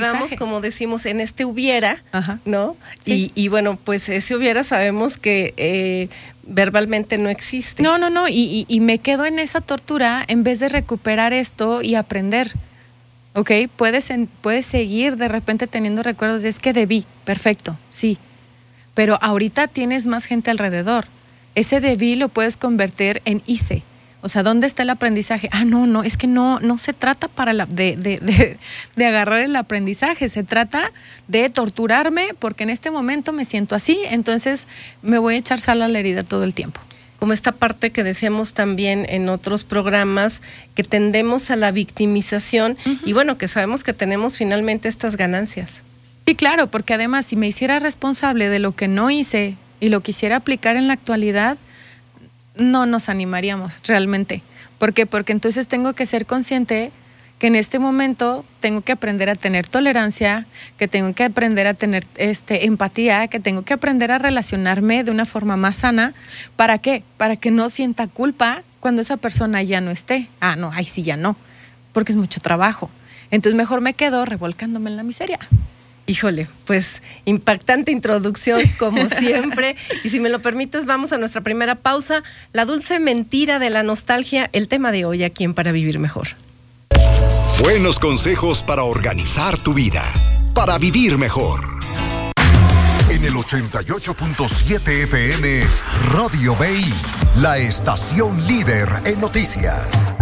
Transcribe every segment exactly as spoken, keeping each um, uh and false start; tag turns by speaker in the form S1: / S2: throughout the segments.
S1: quedamos, como decimos, en este hubiera,
S2: Ajá.
S1: ¿no?
S2: Sí.
S1: Y, y bueno, pues ese hubiera sabemos que eh, verbalmente no existe.
S2: No, no, no, y, y, y me quedo en esa tortura en vez de recuperar esto y aprender. ¿Ok? Puedes, en, puedes seguir de repente teniendo recuerdos de es que debí, perfecto, sí. Pero ahorita tienes más gente alrededor. Ese debí lo puedes convertir en hice. O sea, ¿dónde está el aprendizaje? Ah, no, no, es que no, no se trata para la, de, de, de, de agarrar el aprendizaje, se trata de torturarme porque en este momento me siento así, entonces me voy a echar sal a la herida todo el tiempo.
S1: Como esta parte que decíamos también en otros programas, que tendemos a la victimización, uh-huh. y bueno, que sabemos que tenemos finalmente estas ganancias.
S2: Sí, claro, porque además si me hiciera responsable de lo que no hice y lo quisiera aplicar en la actualidad, no nos animaríamos realmente. ¿Por qué? Porque entonces tengo que ser consciente que en este momento tengo que aprender a tener tolerancia, que tengo que aprender a tener este, empatía, que tengo que aprender a relacionarme de una forma más sana. ¿Para qué? Para que no sienta culpa cuando esa persona ya no esté. Ah, no, ahí sí ya no, porque es mucho trabajo. Entonces mejor me quedo revolcándome en la miseria.
S1: Híjole, pues impactante introducción como siempre. Y si me lo permites, vamos a nuestra primera pausa. La dulce mentira de la nostalgia, el tema de hoy aquí en Para Vivir Mejor.
S3: Buenos consejos para organizar tu vida, para vivir mejor.
S4: En el ochenta y ocho punto siete F M, Radio B I, la estación líder en noticias.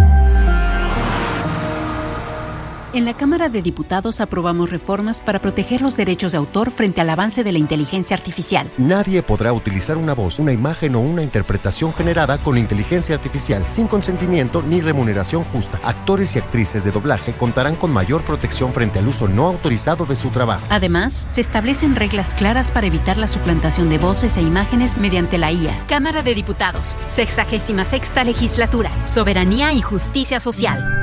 S5: En la Cámara de Diputados aprobamos reformas para proteger los derechos de autor frente al avance de la inteligencia artificial.
S6: Nadie podrá utilizar una voz, una imagen o una interpretación generada con inteligencia artificial sin consentimiento ni remuneración justa. Actores y actrices de doblaje contarán con mayor protección frente al uso no autorizado de su trabajo.
S5: Además, se establecen reglas claras para evitar la suplantación de voces e imágenes mediante la I A. Cámara de Diputados, sexagésima sexta legislatura, soberanía y justicia social.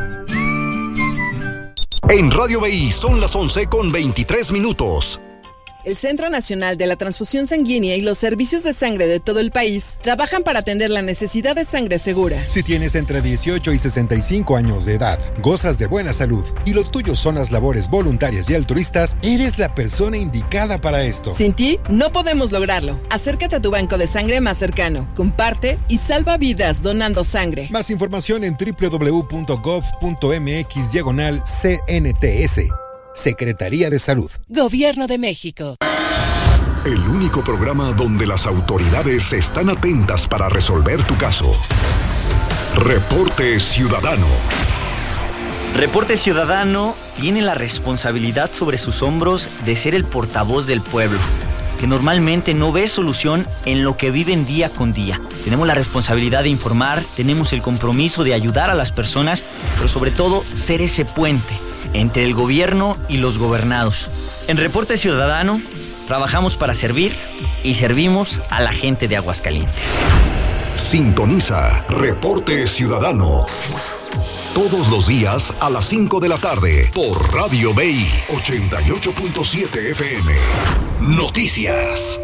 S3: En Radio B I son las once con veintitrés minutos.
S7: El Centro Nacional de la Transfusión Sanguínea y los servicios de sangre de todo el país trabajan para atender la necesidad de sangre segura.
S8: Si tienes entre dieciocho y sesenta y cinco años de edad, gozas de buena salud y lo tuyo son las labores voluntarias y altruistas, eres la persona indicada para esto.
S7: Sin ti, no podemos lograrlo. Acércate a tu banco de sangre más cercano, comparte y salva vidas donando sangre.
S8: Más información en doble u doble u doble u punto gov punto m x diagonal C N T S. Secretaría de Salud.
S9: Gobierno de México.
S3: El único programa donde las autoridades están atentas para resolver tu caso. Reporte Ciudadano.
S10: Reporte Ciudadano tiene la responsabilidad sobre sus hombros de ser el portavoz del pueblo, que normalmente no ve solución en lo que viven día con día. Tenemos la responsabilidad de informar, tenemos el compromiso de ayudar a las personas, pero sobre todo ser ese puente entre el gobierno y los gobernados. En Reporte Ciudadano trabajamos para servir y servimos a la gente de Aguascalientes.
S3: Sintoniza Reporte Ciudadano todos los días a las cinco de la tarde por Radio B I ochenta y ocho punto siete F M. Noticias.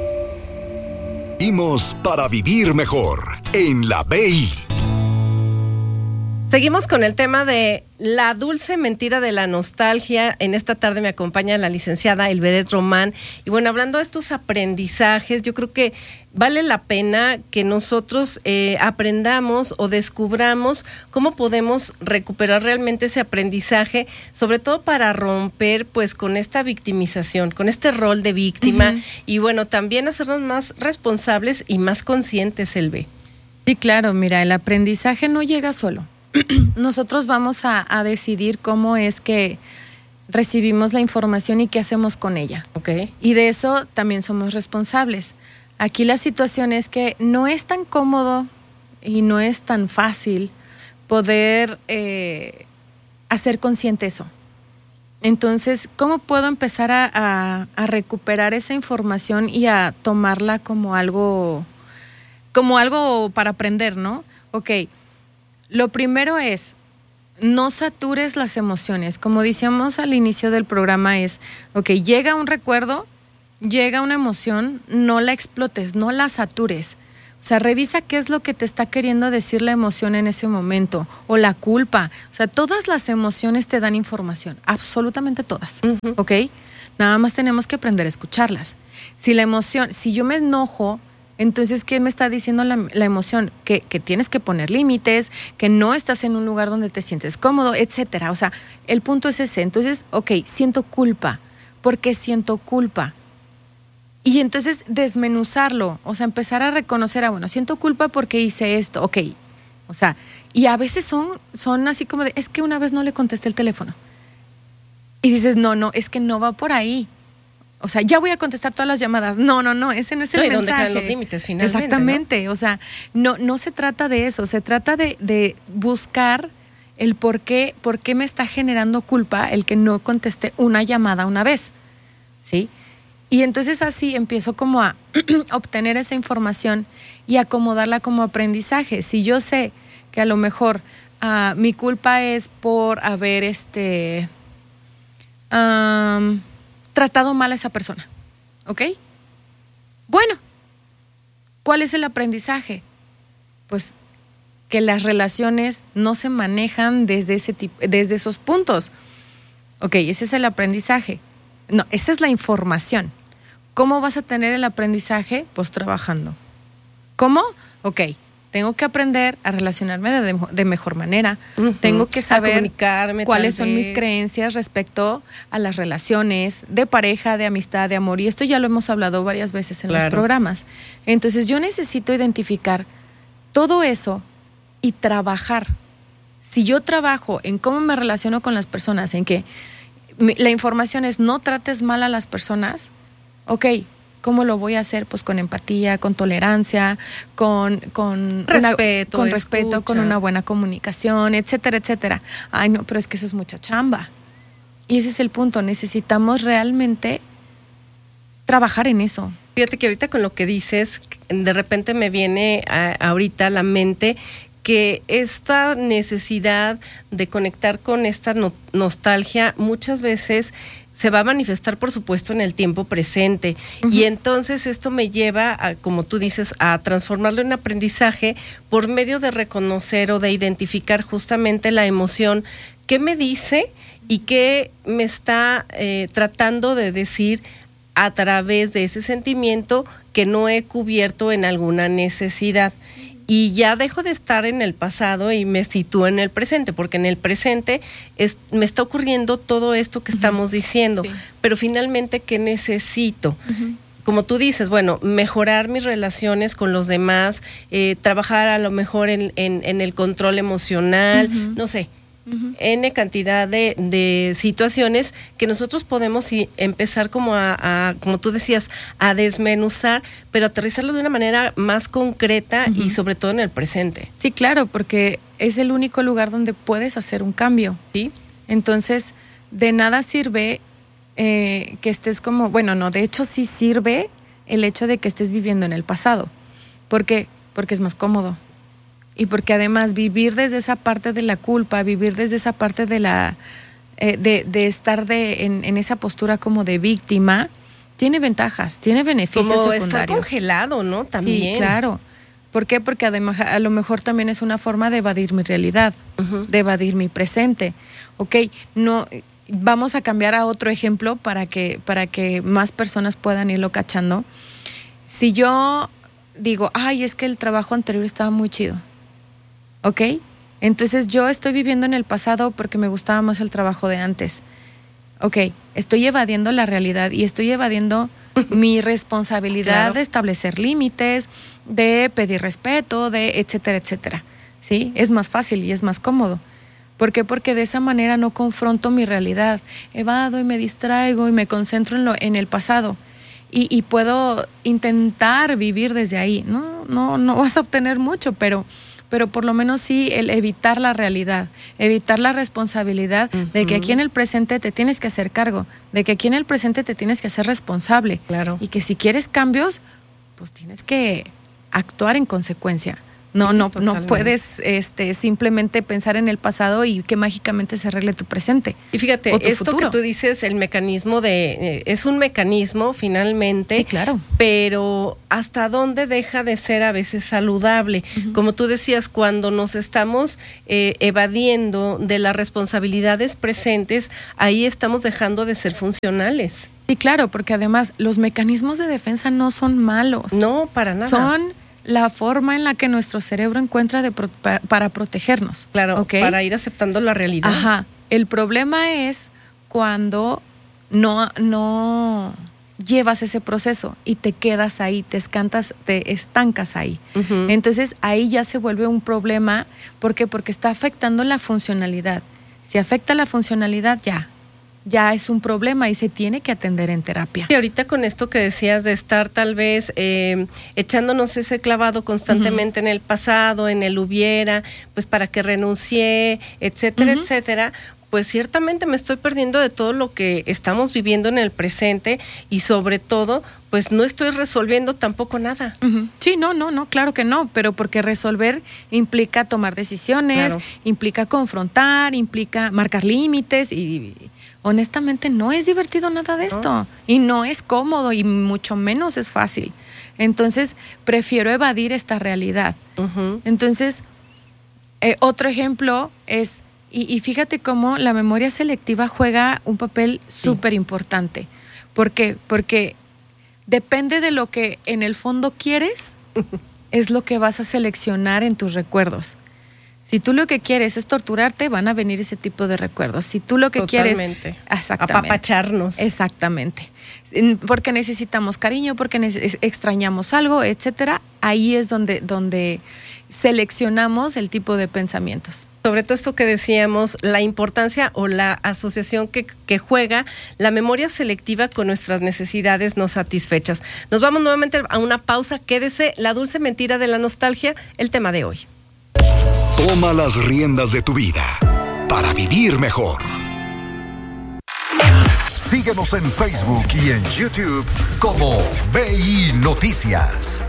S3: Vivimos para vivir mejor en la B I.
S1: Seguimos con el tema de la dulce mentira de la nostalgia. En esta tarde me acompaña la licenciada Elvedet Román. Y bueno, hablando de estos aprendizajes, yo creo que vale la pena que nosotros eh, aprendamos o descubramos cómo podemos recuperar realmente ese aprendizaje, sobre todo para romper pues con esta victimización, con este rol de víctima, uh-huh. y bueno, también hacernos más responsables y más conscientes, Elve.
S2: Sí, claro, mira, el aprendizaje no llega solo. Nosotros vamos a, a decidir cómo es que recibimos la información y qué hacemos con ella.
S1: Okay.
S2: Y de eso también somos responsables. Aquí la situación es que no es tan cómodo y no es tan fácil poder eh, hacer consciente eso. Entonces, ¿cómo puedo empezar a, a, a recuperar esa información y a tomarla como algo, como algo para aprender, ¿no? Ok. Lo primero es, no satures las emociones. Como decíamos al inicio del programa es, ok, llega un recuerdo, llega una emoción, no la explotes, no la satures. O sea, revisa qué es lo que te está queriendo decir la emoción en ese momento, o la culpa. O sea, todas las emociones te dan información, absolutamente todas, uh-huh. ¿ok? Nada más tenemos que aprender a escucharlas. Si la emoción, si yo me enojo, entonces, ¿qué me está diciendo la, la emoción? Que, que tienes que poner límites, que no estás en un lugar donde te sientes cómodo, etcétera. O sea, el punto es ese. Entonces, ok, siento culpa. ¿Por qué siento culpa? Y entonces desmenuzarlo, o sea, empezar a reconocer, ah, bueno, siento culpa porque hice esto, ok. O sea, y a veces son, son así como de, es que una vez no le contesté el teléfono. Y dices, no, no, es que no va por ahí. O sea, ya voy a contestar todas las llamadas. No, no, no, ese no es el
S1: no,
S2: mensaje.
S1: ¿Dónde quedan los límites finalmente?
S2: Exactamente,
S1: ¿no?
S2: O sea, no, no se trata de eso, se trata de, de buscar el por qué, por qué me está generando culpa el que no contesté una llamada una vez, ¿sí? Y entonces así empiezo como a obtener esa información y acomodarla como aprendizaje. Si yo sé que a lo mejor uh, mi culpa es por haber este um, tratado mal a esa persona, ¿ok? Bueno, ¿cuál es el aprendizaje? Pues que las relaciones no se manejan desde ese tipo, desde esos puntos. Ok, ese es el aprendizaje. No, esa es la información. ¿Cómo vas a tener el aprendizaje? Pues trabajando. ¿Cómo? Ok, tengo que aprender a relacionarme de, de mejor manera. Uh-huh. Tengo que saber cuáles son mis creencias respecto a las relaciones de pareja, de amistad, de amor. Y esto ya lo hemos hablado varias veces en claro. los programas. Entonces yo necesito identificar todo eso y trabajar. Si yo trabajo en cómo me relaciono con las personas, en que la información es no trates mal a las personas, ok, ¿cómo lo voy a hacer? Pues con empatía, con tolerancia, con, con
S1: respeto,
S2: una, con, respeto con una buena comunicación, etcétera, etcétera. Ay, no, pero es que eso es mucha chamba. Y ese es el punto, necesitamos realmente trabajar en eso.
S1: Fíjate que ahorita con lo que dices, de repente me viene a, ahorita a la mente que esta necesidad de conectar con esta no, nostalgia muchas veces se va a manifestar, por supuesto, en el tiempo presente. Uh-huh. Y entonces esto me lleva, a, como tú dices, a transformarlo en aprendizaje por medio de reconocer o de identificar justamente la emoción que me dice y que me está eh, tratando de decir a través de ese sentimiento que no he cubierto en alguna necesidad. Y ya dejo de estar en el pasado y me sitúo en el presente, porque en el presente es, me está ocurriendo todo esto que uh-huh. estamos diciendo, sí. pero finalmente, ¿qué necesito? Uh-huh. Como tú dices, bueno, mejorar mis relaciones con los demás, eh, trabajar a lo mejor en, en, en el control emocional, uh-huh. no sé, uh-huh. N cantidad de, de situaciones que nosotros podemos y empezar como a, a, como tú decías, a desmenuzar, pero aterrizarlo de una manera más concreta uh-huh. y sobre todo en el presente.
S2: Sí, claro, porque es el único lugar donde puedes hacer un cambio.
S1: Sí.
S2: Entonces, de nada sirve eh, que estés como, bueno, no, de hecho sí sirve el hecho de que estés viviendo en el pasado. ¿Por qué? Porque es más cómodo. Y porque además vivir desde esa parte de la culpa, vivir desde esa parte de la eh, de, de estar de, en, en esa postura como de víctima, tiene ventajas, tiene beneficios
S1: como
S2: secundarios.
S1: Como estar congelado, ¿no? También.
S2: Sí, claro. ¿Por qué? Porque además a lo mejor también es una forma de evadir mi realidad, uh-huh. de evadir mi presente. Ok, no, vamos a cambiar a otro ejemplo para que, para que más personas puedan irlo cachando. Si yo digo, ay, es que el trabajo anterior estaba muy chido. ¿Ok? Entonces yo estoy viviendo en el pasado porque me gustaba más el trabajo de antes. Ok, estoy evadiendo la realidad y estoy evadiendo mi responsabilidad claro. de establecer límites, de pedir respeto, de etcétera, etcétera. ¿Sí? Es más fácil y es más cómodo. ¿Por qué? Porque de esa manera no confronto mi realidad. Evado y me distraigo y me concentro en, lo, en el pasado. Y, y puedo intentar vivir desde ahí. No, no, no vas a obtener mucho, pero... pero por lo menos sí el evitar la realidad, evitar la responsabilidad uh-huh. de que aquí en el presente te tienes que hacer cargo, de que aquí en el presente te tienes que hacer responsable.
S1: Claro.
S2: Y que si quieres cambios, pues tienes que actuar en consecuencia. No,
S1: Sí,
S2: no, no
S1: totalmente.
S2: puedes este, simplemente pensar en el pasado y que mágicamente se arregle tu presente.
S1: Y fíjate,
S2: o tu
S1: esto
S2: futuro.
S1: que tú dices, el mecanismo de, eh, es un mecanismo finalmente,
S2: Sí, claro.
S1: pero ¿hasta dónde deja de ser a veces saludable? Uh-huh. Como tú decías, cuando nos estamos eh, evadiendo de las responsabilidades presentes, ahí estamos dejando de ser funcionales.
S2: Sí, claro, porque además los mecanismos de defensa no son malos.
S1: No, para nada.
S2: Son la forma en la que nuestro cerebro encuentra de pro- pa- para protegernos.
S1: Claro,
S2: ¿okay?
S1: Para ir aceptando la realidad.
S2: Ajá. El problema es cuando no, no llevas ese proceso y te quedas ahí, te escantas, te estancas ahí. Uh-huh. Entonces ahí ya se vuelve un problema. ¿Por qué? Porque está afectando la funcionalidad. Si afecta la funcionalidad, ya. ya es un problema y se tiene que atender en terapia.
S1: Y ahorita con esto que decías de estar tal vez eh, echándonos ese clavado constantemente uh-huh. en el pasado, en el hubiera, pues para que renuncie, etcétera, uh-huh. etcétera, pues ciertamente me estoy perdiendo de todo lo que estamos viviendo en el presente y sobre todo, pues no estoy resolviendo tampoco nada.
S2: Uh-huh. Sí, no, no, no, claro que no, pero porque resolver implica tomar decisiones, claro. implica confrontar, implica marcar límites y honestamente no es divertido nada de esto no. y no es cómodo y mucho menos es fácil. Entonces, prefiero evadir esta realidad. Uh-huh. Entonces, eh, otro ejemplo es, y, y fíjate cómo la memoria selectiva juega un papel súper importante. ¿Por qué? Porque depende de lo que en el fondo quieres, es lo que vas a seleccionar en tus recuerdos. Si tú lo que quieres es torturarte, van a venir ese tipo de recuerdos. Si tú lo que
S1: Totalmente.
S2: quieres... Exactamente.
S1: Apapacharnos.
S2: Exactamente. Porque necesitamos cariño, porque neces- extrañamos algo, etcétera. Ahí es donde, donde seleccionamos el tipo de pensamientos.
S1: Sobre todo esto que decíamos, la importancia o la asociación que, que juega la memoria selectiva con nuestras necesidades no satisfechas. Nos vamos nuevamente a una pausa. Quédese, la dulce mentira de la nostalgia, el tema de hoy.
S3: Toma las riendas de tu vida para vivir mejor.
S4: Síguenos en Facebook y en YouTube como B I Noticias.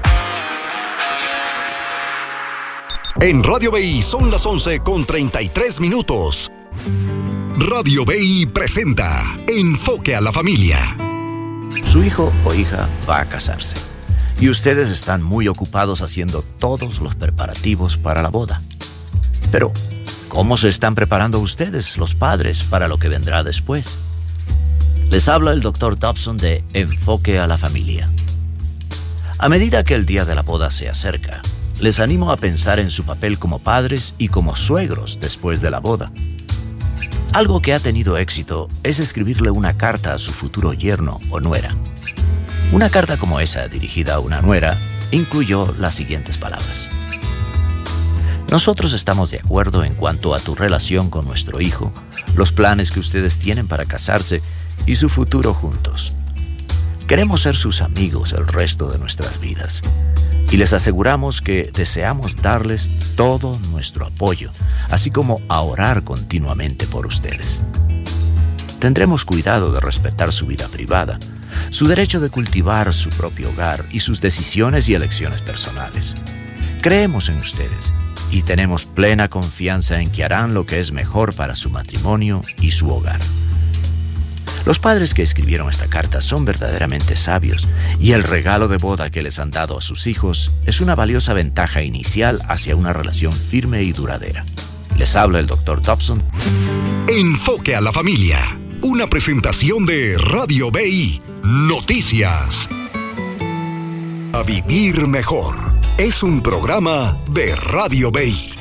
S3: En Radio B I son las once con treinta y tres minutos. Radio B I presenta Enfoque a la Familia.
S9: Su hijo o hija va a casarse y ustedes están muy ocupados haciendo todos los preparativos para la boda. Pero, ¿cómo se están preparando ustedes, los padres, para lo que vendrá después? Les habla el doctor Dobson de Enfoque a la Familia. A medida que el día de la boda se acerca, les animo a pensar en su papel como padres y como suegros después de la boda. Algo que ha tenido éxito es escribirle una carta a su futuro yerno o nuera. Una carta como esa, dirigida a una nuera, incluyó las siguientes palabras. Nosotros estamos de acuerdo en cuanto a tu relación con nuestro hijo, los planes que ustedes tienen para casarse y su futuro juntos. Queremos ser sus amigos el resto de nuestras vidas y les aseguramos que deseamos darles todo nuestro apoyo, así como a orar continuamente por ustedes. Tendremos cuidado de respetar su vida privada, su derecho de cultivar su propio hogar y sus decisiones y elecciones personales. Creemos en ustedes y tenemos plena confianza en que harán lo que es mejor para su matrimonio y su hogar. Los padres que escribieron esta carta son verdaderamente sabios y el regalo de boda que les han dado a sus hijos es una valiosa ventaja inicial hacia una relación firme y duradera. Les habla el doctor Dobson.
S3: Enfoque a la Familia, una presentación de Radio B I Noticias. A vivir mejor. Es un programa de Radio B I.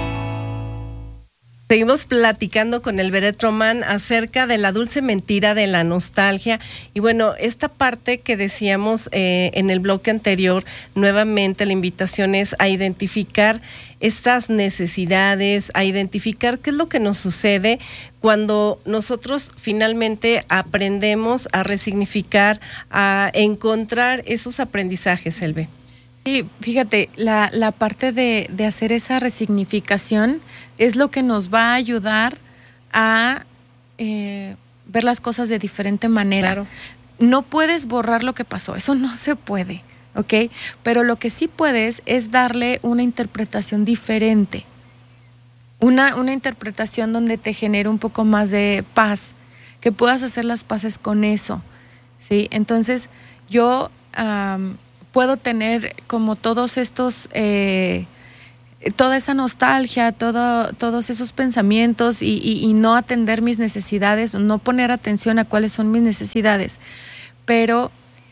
S1: Seguimos platicando con el Beret Román acerca de la dulce mentira de la nostalgia. Y bueno, esta parte que decíamos eh, en el bloque anterior, nuevamente la invitación es a identificar estas necesidades, a identificar qué es lo que nos sucede cuando nosotros finalmente aprendemos a resignificar, a encontrar esos aprendizajes, Elbe.
S2: Sí, fíjate, la, la parte de, de hacer esa resignificación es lo que nos va a ayudar a eh, ver las cosas de diferente manera.
S1: Claro.
S2: No puedes borrar lo que pasó, eso no se puede. ¿ok? Pero lo que sí puedes es darle una interpretación diferente. Una, una interpretación donde te genere un poco más de paz, que puedas hacer las paces con eso, ¿sí? Entonces, yo um, puedo tener como todos estos, eh, toda esa nostalgia, todo, todos esos pensamientos y, y, y no atender mis necesidades, no poner atención a cuáles son mis necesidades. Pero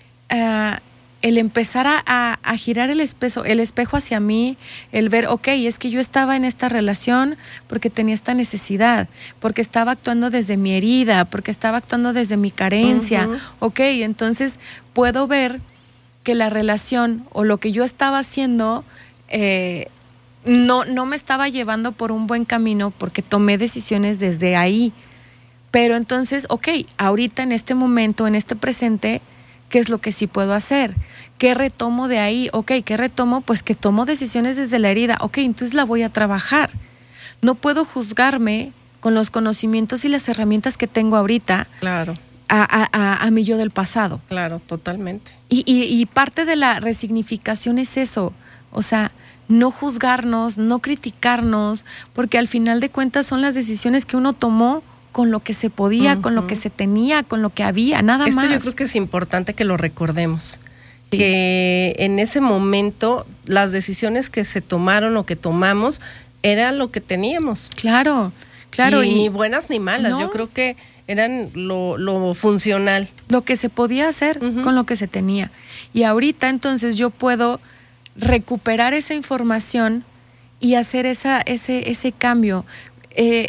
S2: uh, el empezar a, a, a girar el espejo, el espejo hacia mí, el ver, ok, es que yo estaba en esta relación porque tenía esta necesidad, porque estaba actuando desde mi herida, porque estaba actuando desde mi carencia, uh-huh. ok, entonces puedo ver que la relación o lo que yo estaba haciendo eh, no, no me estaba llevando por un buen camino porque tomé decisiones desde ahí. Pero entonces, ok, ahorita en este momento, en este presente, ¿qué es lo que sí puedo hacer? ¿Qué retomo de ahí? Ok, ¿qué retomo? Pues que tomo decisiones desde la herida. Ok, entonces la voy a trabajar. No puedo juzgarme con los conocimientos y las herramientas que tengo ahorita.
S1: Claro.
S2: A, a, a, a mi yo del pasado.
S1: Claro, totalmente.
S2: Y, y, y parte de la resignificación es eso. O sea, no juzgarnos, no criticarnos, porque al final de cuentas son las decisiones que uno tomó con lo que se podía, uh-huh. con lo que se tenía, con lo que había, nada
S1: Esto
S2: más.
S1: Yo creo que es importante que lo recordemos, sí. que en ese momento las decisiones que se tomaron o que tomamos era lo que teníamos.
S2: Claro, claro.
S1: Y,
S2: y
S1: ni buenas ni malas, no. Yo creo que eran lo, lo funcional.
S2: Lo que se podía hacer uh-huh. con lo que se tenía. Y ahorita entonces yo puedo recuperar esa información y hacer esa, ese, ese cambio. Eh,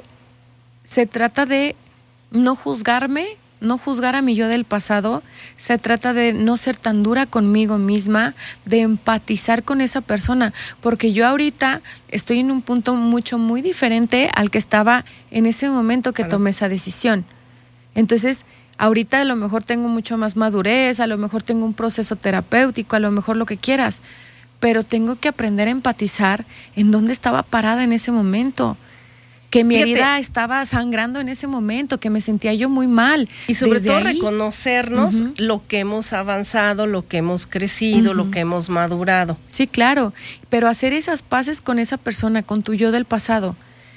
S2: Se trata de no juzgarme, no juzgar a mi yo del pasado. Se trata de no ser tan dura conmigo misma, de empatizar con esa persona. Porque yo ahorita estoy en un punto mucho, muy diferente al que estaba en ese momento que claro. tomé esa decisión. Entonces, ahorita a lo mejor tengo mucho más madurez, a lo mejor tengo un proceso terapéutico, a lo mejor lo que quieras. Pero tengo que aprender a empatizar en dónde estaba parada en ese momento. Que mi Fíjate, herida estaba sangrando en ese momento, que me sentía yo muy mal.
S1: Y sobre
S2: Desde
S1: todo
S2: ahí,
S1: reconocernos uh-huh. lo que hemos avanzado, lo que hemos crecido, uh-huh. lo que hemos madurado.
S2: Sí, claro, pero hacer esas paces con esa persona, con tu yo del pasado.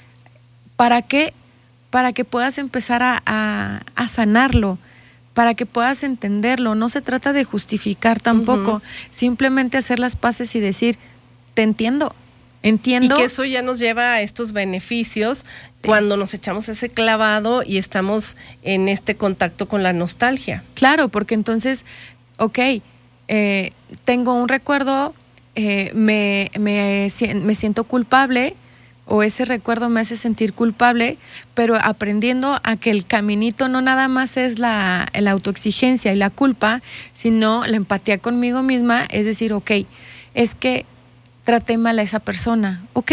S2: ¿Para qué? Para que puedas empezar a, a, a sanarlo, para que puedas entenderlo. No se trata de justificar tampoco, uh-huh. simplemente hacer las paces y decir, te entiendo. Entiendo.
S1: Y que eso ya nos lleva a estos beneficios sí. cuando nos echamos ese clavado y estamos en este contacto con la nostalgia.
S2: Claro, porque entonces, ok, eh, tengo un recuerdo, eh, me, me, me siento culpable o ese recuerdo me hace sentir culpable, pero aprendiendo a que el caminito no nada más es la, la autoexigencia y la culpa, sino la empatía conmigo misma, es decir, ok, es que traté mal a esa persona, ok.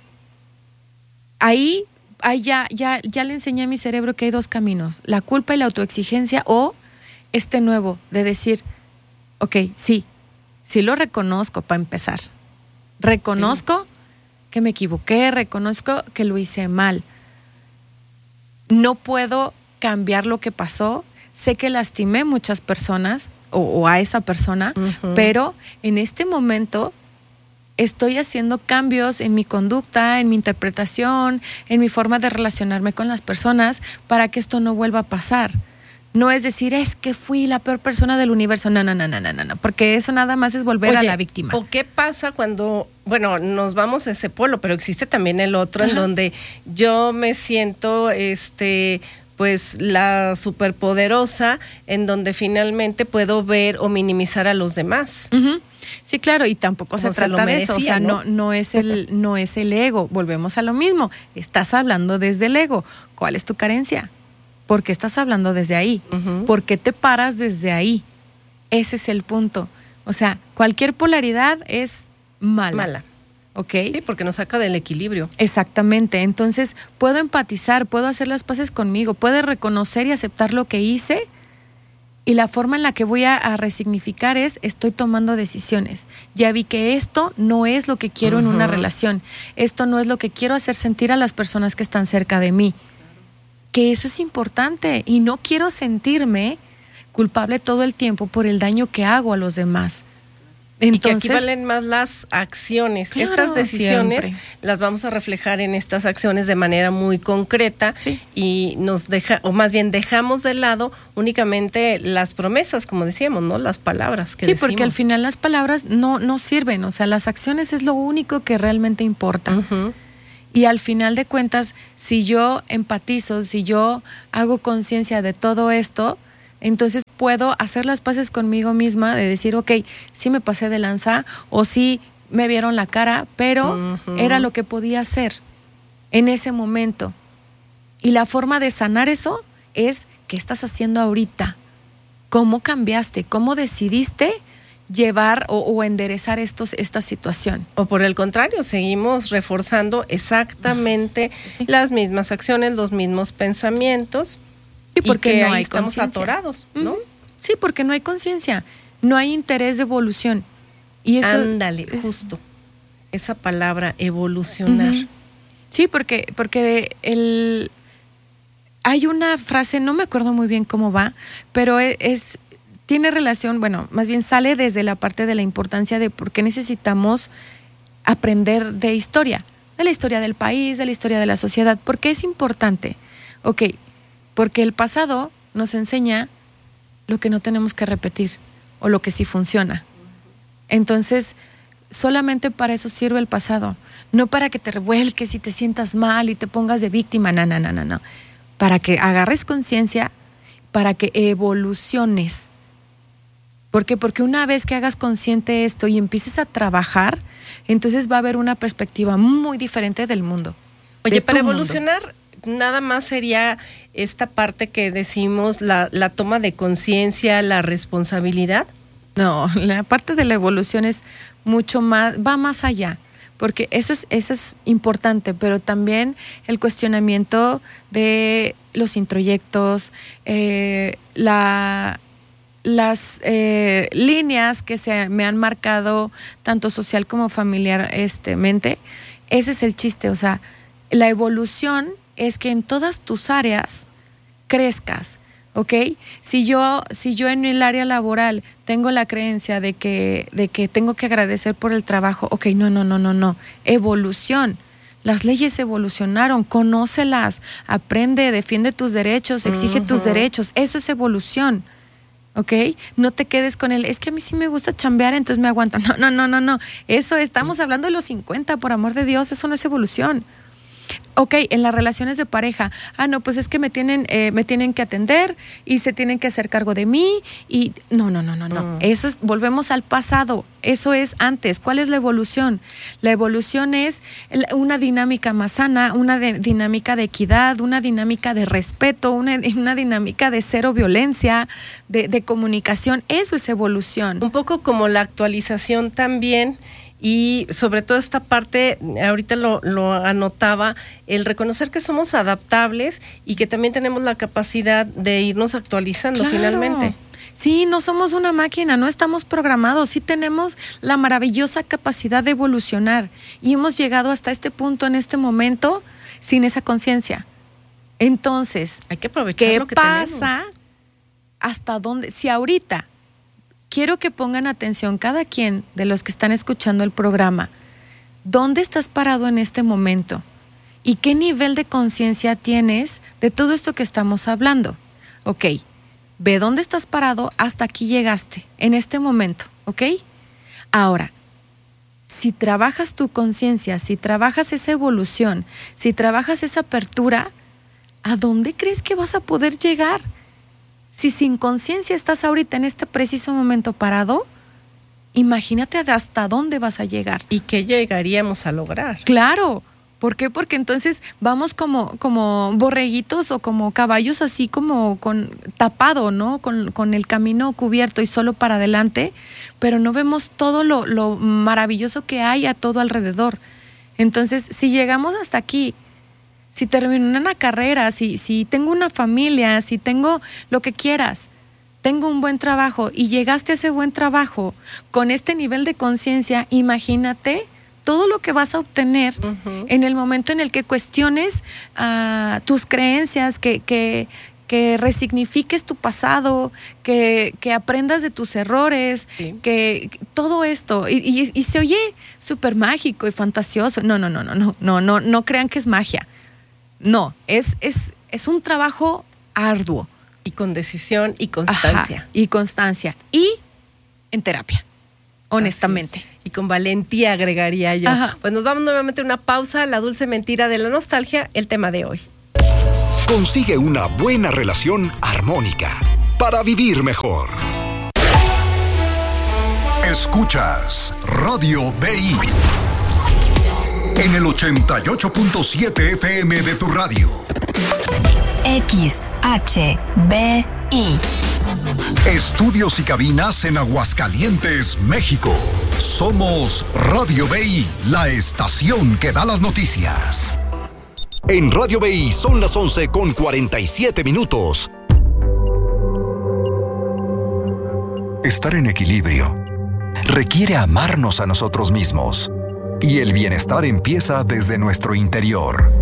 S2: Ahí, ahí ya, ya, ya le enseñé a mi cerebro que hay dos caminos, la culpa y la autoexigencia, o este nuevo de decir, ok, sí, sí lo reconozco para empezar. Reconozco sí. que me equivoqué, reconozco que lo hice mal. No puedo cambiar lo que pasó, sé que lastimé muchas personas, o, o a esa persona, uh-huh. pero en este momento estoy haciendo cambios en mi conducta, en mi interpretación, en mi forma de relacionarme con las personas para que esto no vuelva a pasar. No es decir, es que fui la peor persona del universo. No, no, no, no, no, no, porque eso nada más es volver Oye, a la víctima.
S1: ¿O qué pasa cuando, bueno, nos vamos a ese polo, pero existe también el otro Ajá. en donde yo me siento, este... pues la superpoderosa, en donde finalmente puedo ver o minimizar a los demás.
S2: Uh-huh. Sí, claro, y tampoco se trata se merecía, de eso, o sea, no, no, no es el, no es el ego, volvemos a lo mismo, estás hablando desde el ego. ¿Cuál es tu carencia? ¿Por qué estás hablando desde ahí? Uh-huh. ¿Por qué te paras desde ahí? Ese es el punto. O sea, cualquier polaridad es mala.
S1: Mala.
S2: ¿Ok?
S1: Sí, porque nos saca del equilibrio.
S2: Exactamente. Entonces, puedo empatizar, puedo hacer las paces conmigo, puedo reconocer y aceptar lo que hice, y la forma en la que voy a, a resignificar es, estoy tomando decisiones. Ya vi que esto no es lo que quiero uh-huh. en una relación. Esto no es lo que quiero hacer sentir a las personas que están cerca de mí. Que eso es importante, y no quiero sentirme culpable todo el tiempo por el daño que hago a los demás.
S1: Entonces, y que aquí valen más las acciones.
S2: Claro,
S1: estas decisiones
S2: siempre.
S1: las vamos a reflejar en estas acciones de manera muy concreta, sí. y nos deja, o más bien dejamos de lado únicamente las promesas, como decíamos, ¿no? Las palabras que
S2: sí,
S1: decimos.
S2: porque al final las palabras no, no sirven, o sea, las acciones es lo único que realmente importa. Uh-huh. Y al final de cuentas, si yo empatizo, si yo hago conciencia de todo esto, entonces puedo hacer las paces conmigo misma de decir, ok, sí me pasé de lanza o sí me vieron la cara, pero uh-huh. era lo que podía hacer en ese momento. Y la forma de sanar eso es, ¿qué estás haciendo ahorita? ¿Cómo cambiaste? ¿Cómo decidiste llevar o, o enderezar estos, esta situación?
S1: O por el contrario, seguimos reforzando exactamente sí. las mismas acciones, los mismos pensamientos.
S2: Sí, porque
S1: y que
S2: no hay
S1: estamos
S2: conciencia.
S1: atorados, ¿no?
S2: Uh-huh. Sí, porque no hay conciencia, no hay interés de evolución. Y eso
S1: ándale, es... justo esa palabra, evolucionar.
S2: Uh-huh. Sí, porque porque el hay una frase, no me acuerdo muy bien cómo va, pero es, es tiene relación, bueno, más bien sale desde la parte de la importancia de por qué necesitamos aprender de historia, de la historia del país, de la historia de la sociedad. ¿Por qué es importante? Ok, porque el pasado nos enseña lo que no tenemos que repetir o lo que sí funciona. Entonces, solamente para eso sirve el pasado, no para que te revuelques y te sientas mal y te pongas de víctima, no, no, no, no, no. Para que agarres conciencia, para que evoluciones. ¿Por qué? Porque una vez que hagas consciente esto y empieces a trabajar, entonces va a haber una perspectiva muy diferente del mundo.
S1: Oye, para evolucionar, mundo. Nada más sería esta parte que decimos, la, la toma de conciencia, la responsabilidad.
S2: No, la parte de la evolución es mucho más, va más allá, porque eso es, eso es importante, pero también el cuestionamiento de los introyectos, eh, la, las eh, líneas que se me han marcado tanto social como familiarmente, ese es el chiste, o sea, la evolución es que en todas tus áreas crezcas, ¿ok? Si yo, si yo en el área laboral tengo la creencia de que, de que tengo que agradecer por el trabajo, ok, no, no, no, no, no, evolución. Las leyes evolucionaron, conócelas, aprende, defiende tus derechos, exige uh-huh. tus derechos, eso es evolución, ¿ok? No te quedes con el, es que a mí sí me gusta chambear, entonces me aguanto. No, no, no, no, no, eso estamos hablando de los cincuenta, por amor de Dios, eso no es evolución. Ok, en las relaciones de pareja, ah, no, pues es que me tienen, eh, me tienen que atender y se tienen que hacer cargo de mí y no, no, no, no, no. Mm. Eso es, volvemos al pasado, eso es antes. ¿Cuál es la evolución? La evolución es una dinámica más sana, una de, dinámica de equidad, una dinámica de respeto, una, una dinámica de cero violencia, de, de comunicación. Eso es evolución.
S1: Un poco como la actualización también. Y sobre todo esta parte, ahorita lo, lo anotaba, el reconocer que somos adaptables y que también tenemos la capacidad de irnos actualizando claro. finalmente.
S2: Sí, no somos una máquina, no estamos programados, sí tenemos la maravillosa capacidad de evolucionar y hemos llegado hasta este punto en este momento sin esa conciencia. Entonces,
S1: hay que aprovechar
S2: ¿qué
S1: lo que
S2: pasa?
S1: Tenemos.
S2: ¿Hasta dónde? Si ahorita quiero que pongan atención cada quien de los que están escuchando el programa. ¿Dónde estás parado en este momento? ¿Y qué nivel de conciencia tienes de todo esto que estamos hablando? Ok, ve dónde estás parado, hasta aquí llegaste, en este momento, ¿ok? Ahora, si trabajas tu conciencia, si trabajas esa evolución, si trabajas esa apertura, ¿a dónde crees que vas a poder llegar? Si sin conciencia estás ahorita en este preciso momento parado, imagínate hasta dónde vas a llegar.
S1: ¿Y qué llegaríamos a lograr?
S2: Claro. ¿Por qué? Porque entonces vamos como, como borreguitos o como caballos así como con tapado, ¿no? Con, con el camino cubierto y solo para adelante, pero no vemos todo lo, lo maravilloso que hay a todo alrededor. Entonces, si llegamos hasta aquí, si termino una carrera, si, si tengo una familia, si tengo lo que quieras, tengo un buen trabajo y llegaste a ese buen trabajo con este nivel de conciencia, imagínate todo lo que vas a obtener uh-huh. en el momento en el que cuestiones uh, tus creencias, que, que, que resignifiques tu pasado, que, que aprendas de tus errores, sí. que todo esto, y, y, y se oye súper mágico y fantasioso. No, no, no, no, no, no, no, no crean que es magia. No, es, es, es un trabajo arduo.
S1: Y con decisión y constancia.
S2: Ajá, y constancia. Y en terapia, honestamente.
S1: Y con valentía, agregaría yo. Ajá. Pues nos vamos nuevamente a una pausa. La dulce mentira de la nostalgia, el tema de hoy.
S3: Consigue una buena relación armónica para vivir mejor.
S4: Escuchas Radio B I en el ochenta y ocho punto siete F M de tu radio.
S11: X H B I.
S4: Estudios y cabinas en Aguascalientes, México. Somos Radio B I, la estación que da las noticias.
S3: En Radio B I son las once con cuarenta y siete minutos.
S4: Estar en equilibrio requiere amarnos a nosotros mismos. Y el bienestar empieza desde nuestro interior.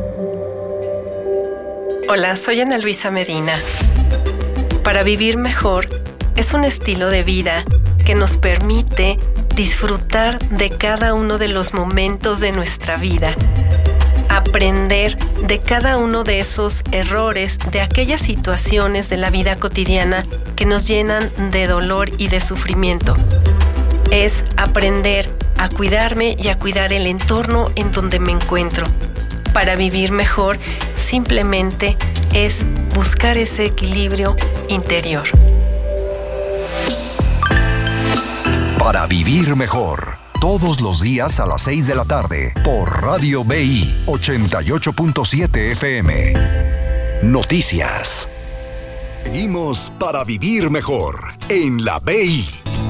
S12: Hola, soy Ana Luisa Medina. Para vivir mejor es un estilo de vida que nos permite disfrutar de cada uno de los momentos de nuestra vida, aprender de cada uno de esos errores, de aquellas situaciones de la vida cotidiana que nos llenan de dolor y de sufrimiento. Es aprender a cuidarme y a cuidar el entorno en donde me encuentro. Para vivir mejor, simplemente es buscar ese equilibrio interior.
S4: Para vivir mejor, todos los días a las seis de la tarde, por Radio B I ochenta y ocho punto siete F M. Noticias.
S3: Seguimos para vivir mejor en la B I.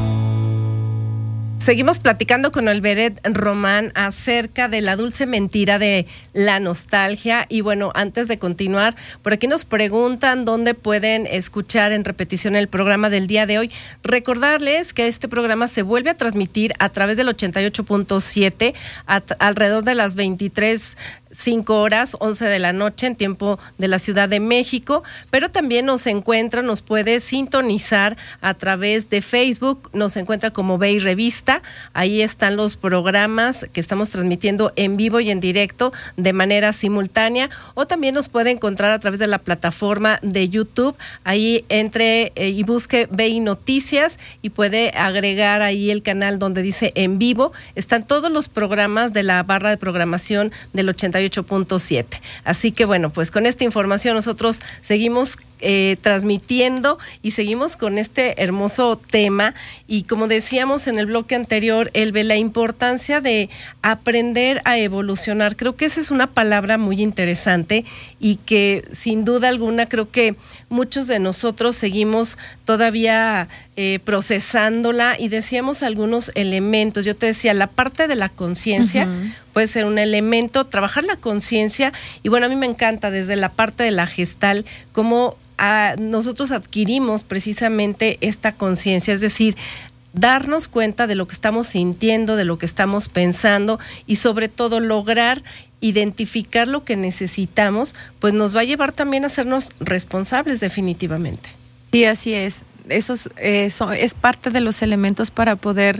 S1: Seguimos platicando con el Vedet Román acerca de la dulce mentira de la nostalgia. Y bueno, antes de continuar, por aquí nos preguntan dónde pueden escuchar en repetición el programa del día de hoy. Recordarles que este programa se vuelve a transmitir a través del ochenta y ocho punto siete a, alrededor de las veintitrés cinco horas, once de la noche en tiempo de la Ciudad de México, pero también nos encuentra, nos puede sintonizar a través de Facebook, nos encuentra como B I Revista, ahí están los programas que estamos transmitiendo en vivo y en directo de manera simultánea, o también nos puede encontrar a través de la plataforma de YouTube, ahí entre eh, y busque B I Noticias y puede agregar ahí el canal donde dice en vivo, están todos los programas de la barra de programación del ochenta y ocho punto siete. Así que bueno, pues con esta información nosotros seguimos eh, transmitiendo y seguimos con este hermoso tema, y como decíamos en el bloque anterior, Elbe, la importancia de aprender a evolucionar. Creo que esa es una palabra muy interesante y que sin duda alguna creo que muchos de nosotros seguimos todavía eh, procesándola, y decíamos algunos elementos. Yo te decía, la parte de la conciencia uh-huh. puede ser un elemento, trabajar la conciencia, y bueno, a mí me encanta desde la parte de la gestal, cómo a, nosotros adquirimos precisamente esta conciencia, es decir, darnos cuenta de lo que estamos sintiendo, de lo que estamos pensando, y sobre todo lograr identificar lo que necesitamos, pues nos va a llevar también a hacernos responsables definitivamente.
S2: Sí, así es. Eso es, eso es parte de los elementos para poder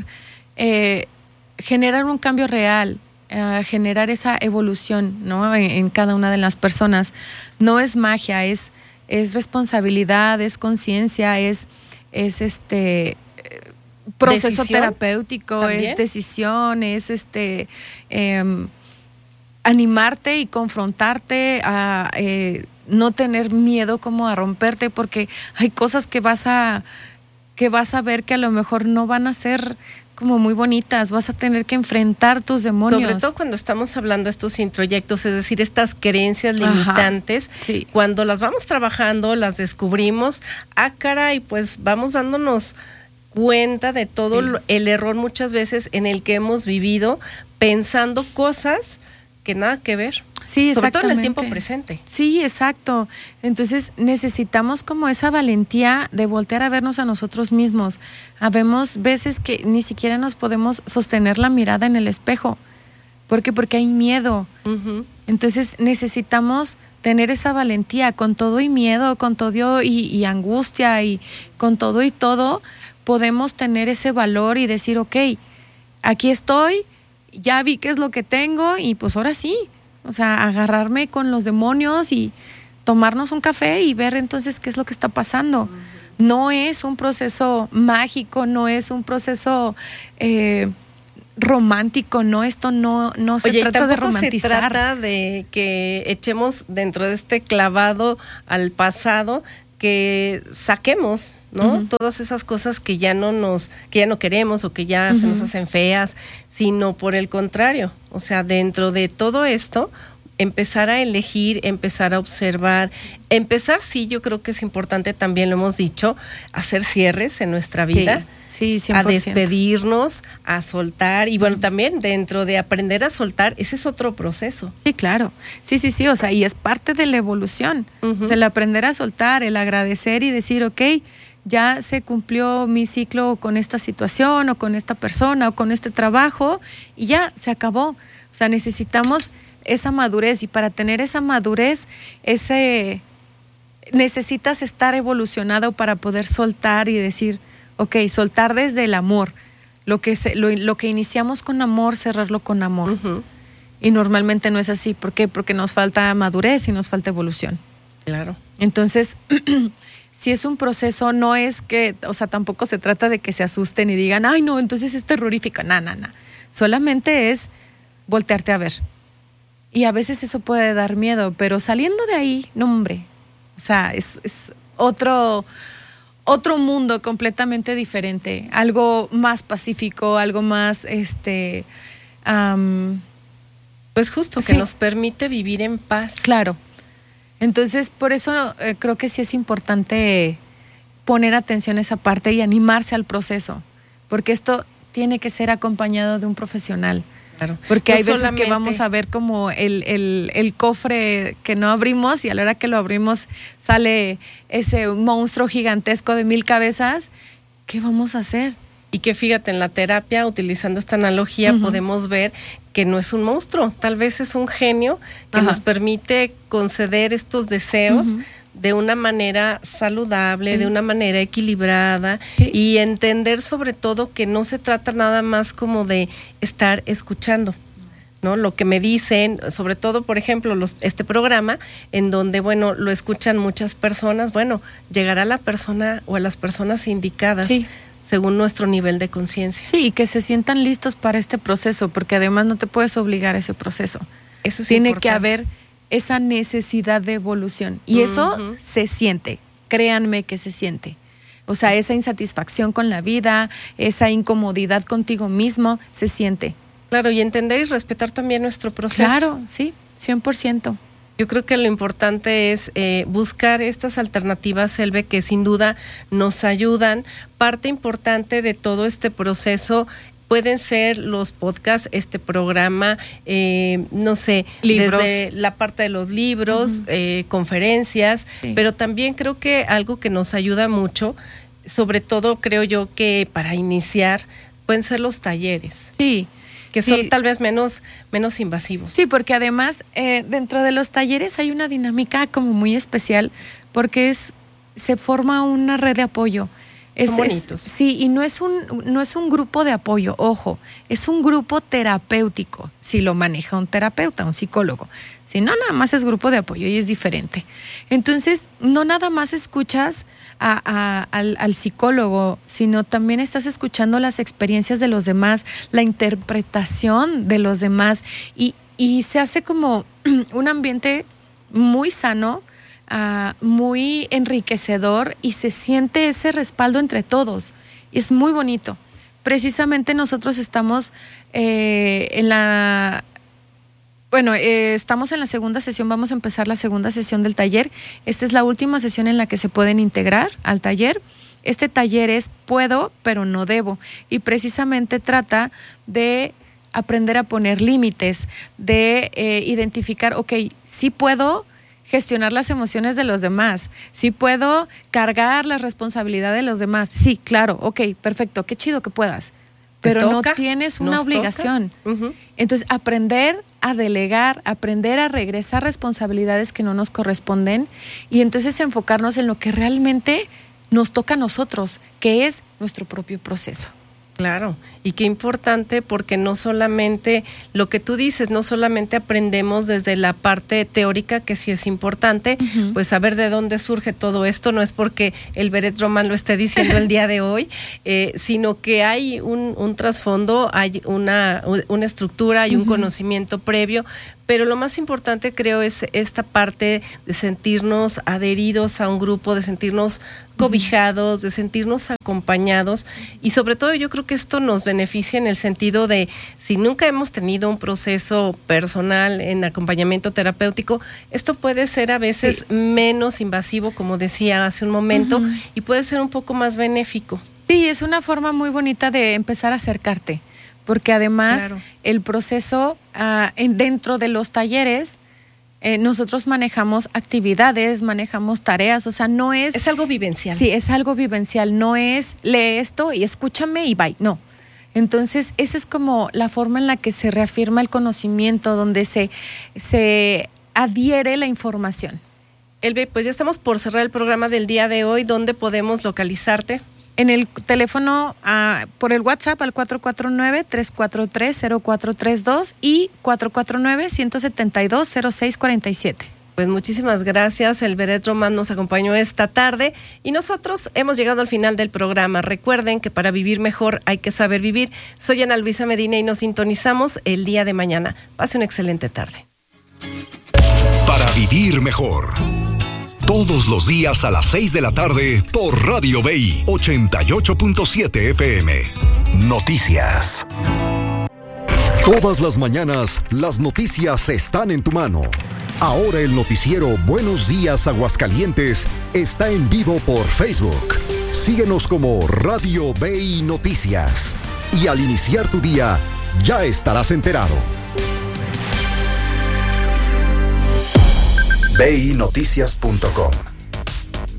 S2: eh, generar un cambio real, eh, generar esa evolución, ¿no? En, en cada una de las personas. No es magia, es, es responsabilidad, es conciencia, es, es este proceso ¿Decisión? terapéutico, ¿También? es decisión, es este eh, animarte y confrontarte a eh, no tener miedo como a romperte, porque hay cosas que vas a que vas a ver que a lo mejor no van a ser como muy bonitas, vas a tener que enfrentar tus demonios.
S1: Sobre todo cuando estamos hablando de estos introyectos, es decir, estas creencias limitantes,
S2: sí.
S1: cuando las vamos trabajando, las descubrimos, ah, caray, pues vamos dándonos cuenta de todo sí. el error muchas veces en el que hemos vivido, pensando cosas que nada que ver.
S2: Sí,
S1: sobre
S2: exactamente.
S1: todo en el tiempo presente.
S2: Sí, exacto. Entonces necesitamos como esa valentía de voltear a vernos a nosotros mismos. Habemos veces que ni siquiera nos podemos sostener la mirada en el espejo. ¿Por qué? Porque hay miedo. Uh-huh. Entonces necesitamos tener esa valentía con todo y miedo, con todo y, y angustia y con todo y todo, podemos tener ese valor y decir, ok, aquí estoy, ya vi qué es lo que tengo y pues ahora sí, o sea, agarrarme con los demonios y tomarnos un café y ver entonces qué es lo que está pasando. No es un proceso mágico, no es un proceso eh, romántico, no, esto no, no se
S1: Oye,
S2: trata de romantizar.
S1: Se trata de que echemos dentro de este clavado al pasado, que saquemos, ¿no? Uh-huh. Todas esas cosas que ya no nos, que ya no queremos o que ya uh-huh. se nos hacen feas, sino por el contrario, o sea, dentro de todo esto, empezar a elegir, empezar a observar, empezar, sí, yo creo que es importante, también lo hemos dicho, hacer cierres en nuestra vida,
S2: sí, sí, cien por ciento.
S1: A despedirnos, a soltar, y bueno, también dentro de aprender a soltar, ese es otro proceso.
S2: Sí, claro, sí, sí, sí, o sea, y es parte de la evolución, uh-huh. o sea, el aprender a soltar, el agradecer y decir, ok, ya se cumplió mi ciclo con esta situación, o con esta persona, o con este trabajo, y ya, se acabó, o sea, necesitamos esa madurez, y para tener esa madurez, ese necesitas estar evolucionado para poder soltar y decir, ok, soltar desde el amor, lo que se, lo, lo que iniciamos con amor, cerrarlo con amor. Uh-huh. Y normalmente no es así. ¿Por qué? Porque nos falta madurez y nos falta evolución.
S1: Claro.
S2: Entonces, si es un proceso, no es que, o sea, tampoco se trata de que se asusten y digan, ay no, entonces es terrorífica. No, no, no. Solamente es voltearte a ver. Y a veces eso puede dar miedo, pero saliendo de ahí, no, hombre, o sea, es, es otro, otro mundo completamente diferente, algo más pacífico, algo más, este, um,
S1: pues justo, que sí. nos permite vivir en paz.
S2: Claro. Entonces, por eso eh, creo que sí es importante poner atención a esa parte y animarse al proceso, porque esto tiene que ser acompañado de un profesional.
S1: Claro.
S2: Porque
S1: no
S2: hay veces
S1: solamente...
S2: que vamos a ver como el, el, el cofre que no abrimos, y a la hora que lo abrimos sale ese monstruo gigantesco de mil cabezas. ¿Qué vamos a hacer?
S1: Y que fíjate, en la terapia, utilizando esta analogía, uh-huh. podemos ver que no es un monstruo, tal vez es un genio que Ajá. nos permite conceder estos deseos uh-huh. de una manera saludable, sí. de una manera equilibrada, sí. y entender sobre todo que no se trata nada más como de estar escuchando, ¿no? Lo que me dicen, sobre todo, por ejemplo, los, este programa, en donde, bueno, lo escuchan muchas personas, bueno, llegará a la persona o a las personas indicadas.
S2: Sí.
S1: Según nuestro nivel de conciencia.
S2: Sí, y que se sientan listos para este proceso, porque además no te puedes obligar a ese proceso.
S1: Eso es
S2: Tiene
S1: importante.
S2: que haber esa necesidad de evolución. Y uh-huh. eso se siente, créanme que se siente. O sea, esa insatisfacción con la vida, esa incomodidad contigo mismo, se siente.
S1: Claro, y entender y respetar también nuestro proceso.
S2: Claro, sí, cien por ciento.
S1: Yo creo que lo importante es eh, buscar estas alternativas, Elbe, que sin duda nos ayudan. Parte importante de todo este proceso pueden ser los podcasts, este programa, eh, no sé,
S2: libros.
S1: Desde la parte de los libros, uh-huh. eh, conferencias, sí. pero también creo que algo que nos ayuda mucho, sobre todo creo yo que para iniciar, pueden ser los talleres.
S2: Sí.
S1: Que
S2: sí.
S1: son tal vez menos, menos invasivos.
S2: Sí, porque además eh, dentro de los talleres hay una dinámica como muy especial, porque es se forma una red de apoyo. Es,
S1: son bonitos.
S2: Es, sí, y no es un no es un grupo de apoyo, ojo, es un grupo terapéutico, si lo maneja un terapeuta, un psicólogo. Si no, nada más es grupo de apoyo y es diferente. Entonces, no nada más escuchas a, a, al, al psicólogo, sino también estás escuchando las experiencias de los demás, la interpretación de los demás, y, y se hace como un ambiente muy sano, uh, muy enriquecedor, y se siente ese respaldo entre todos. Es muy bonito. Precisamente nosotros estamos eh, en la... Bueno, eh, estamos en la segunda sesión, vamos a empezar la segunda sesión del taller. Esta es la última sesión en la que se pueden integrar al taller. Este taller es puedo, pero no debo. Y precisamente trata de aprender a poner límites, de eh, identificar, ok, sí puedo gestionar las emociones de los demás, sí puedo cargar la responsabilidad de los demás. Sí, claro, ok, perfecto, qué chido que puedas. Pero no tienes una obligación. Uh-huh. Entonces, aprender a delegar, aprender a regresar responsabilidades que no nos corresponden y entonces enfocarnos en lo que realmente nos toca a nosotros, que es nuestro propio proceso.
S1: Claro, y qué importante porque no solamente lo que tú dices, no solamente aprendemos desde la parte teórica, que sí es importante, uh-huh. pues saber de dónde surge todo esto, no es porque el Vedet Román lo esté diciendo el día de hoy, eh, sino que hay un, un trasfondo, hay una, una estructura, hay uh-huh. un conocimiento previo, pero lo más importante creo es esta parte de sentirnos adheridos a un grupo, de sentirnos cobijados, de sentirnos acompañados y sobre todo yo creo que esto nos beneficia en el sentido de si nunca hemos tenido un proceso personal en acompañamiento terapéutico, esto puede ser a veces sí. menos invasivo, como decía hace un momento, uh-huh. y puede ser un poco más benéfico.
S2: Sí, es una forma muy bonita de empezar a acercarte, porque además claro. el proceso uh, en, dentro de los talleres Eh, nosotros manejamos actividades, manejamos tareas, o sea, no es...
S1: Es algo vivencial.
S2: Sí, es algo vivencial, no es lee esto y escúchame y bye, no. Entonces, esa es como la forma en la que se reafirma el conocimiento, donde se, se adhiere la información.
S1: Elbe, pues ya estamos por cerrar el programa del día de hoy. ¿Dónde podemos localizarte?
S2: En el teléfono, uh, por el WhatsApp al cuatro cuatro nueve, tres cuatro tres, cero cuatro tres dos y cuatro cuatro nueve, uno siete dos, cero seis cuatro siete.
S1: Pues muchísimas gracias. El Vedet Román nos acompañó esta tarde y nosotros hemos llegado al final del programa. Recuerden que para vivir mejor hay que saber vivir. Soy Ana Luisa Medina y nos sintonizamos el día de mañana. Pase una excelente tarde.
S3: Para vivir mejor. Todos los días a las seis de la tarde por Radio B I ochenta y ocho punto siete F M.
S4: Noticias. Todas las mañanas, las noticias están en tu mano. Ahora el noticiero Buenos Días Aguascalientes está en vivo por Facebook. Síguenos como Radio B I Noticias. Y al iniciar tu día, ya estarás enterado. B I noticias punto com